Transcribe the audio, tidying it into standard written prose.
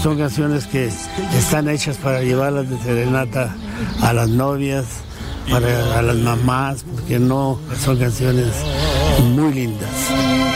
Son canciones que están hechas para llevarlas de serenata a las novias, a las mamás, porque no son canciones muy lindas.